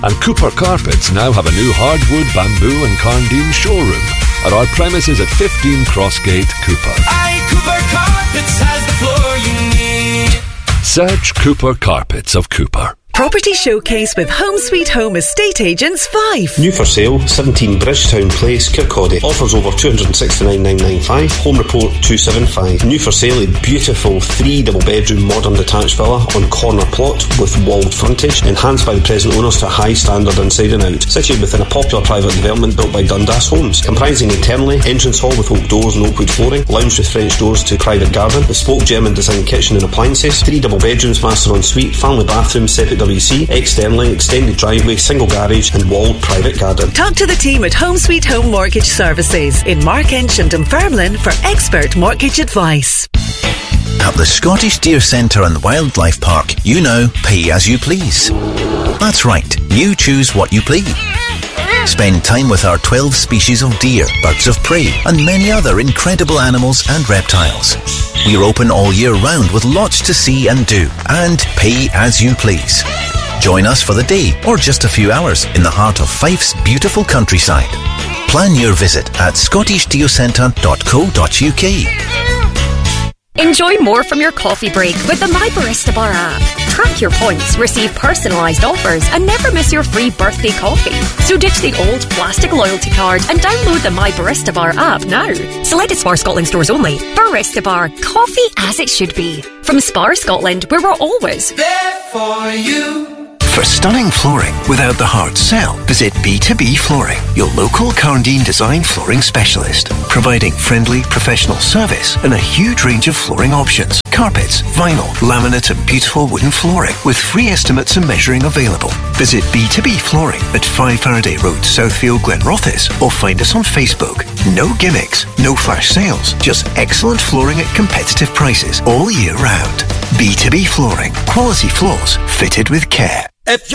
And Cooper Carpets now have a new hardwood, bamboo and Carndine showroom at our premises at 15 Crossgate, Cooper. Aye, Cooper Carpets has the floor you need. Search Cooper Carpets of Cooper. Property Showcase with Home Sweet Home Estate Agents 5. New for sale, 17 Bridgetown Place, Kirkcaldy. Offers over $269,995. Home report 275. New for sale, a beautiful 3 double bedroom modern detached villa on corner plot with walled frontage, enhanced by the present owners to a high standard inside and out. Situated within a popular private development built by Dundas Homes. Comprising internally, entrance hall with oak doors and oak wood flooring, lounge with French doors to private garden, bespoke German design kitchen and appliances, 3 double bedrooms, master en suite, family bathroom, separate WC, externally, extended driveway, single garage and walled private garden. Talk to the team at Home Sweet Home Mortgage Services in Markinch and Dunfermline for expert mortgage advice. At the Scottish Deer Centre and Wildlife Park, you know, pay as you please. That's right, you choose what you please. Spend time with our 12 species of deer, birds of prey and many other incredible animals and reptiles. We're open all year round with lots to see and do, and pay as you please. Join us for the day or just a few hours in the heart of Fife's beautiful countryside. Plan your visit at scottishdeercentre.co.uk. Enjoy more from your coffee break with the My Barista Bar app. Track your points, receive personalised offers and never miss your free birthday coffee. So ditch the old plastic loyalty card and download the My Barista Bar app now. Selected Spar Scotland stores only. Barista Bar, coffee as it should be. From Spar Scotland, where we're always there for you. For stunning flooring without the hard sell, visit B2B Flooring, your local Carndine design flooring specialist, providing friendly, professional service and a huge range of flooring options. Carpets, vinyl, laminate and beautiful wooden flooring with free estimates and measuring available. Visit B2B Flooring at 5 Faraday Road, Southfield, Glenrothes, or find us on Facebook. No gimmicks, no flash sales, just excellent flooring at competitive prices all year round. B2B Flooring, quality floors fitted with care.